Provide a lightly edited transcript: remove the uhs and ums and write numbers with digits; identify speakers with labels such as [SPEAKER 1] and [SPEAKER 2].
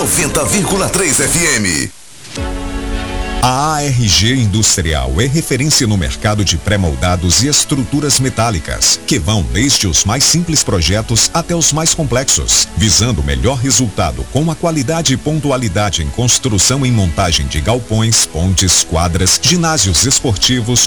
[SPEAKER 1] 90,3 FM.
[SPEAKER 2] A ARG Industrial é referência no mercado de pré-moldados e estruturas metálicas, que vão desde os mais simples projetos até os mais complexos, visando o melhor resultado com a qualidade e pontualidade em construção e montagem de galpões, pontes, quadras, ginásios esportivos,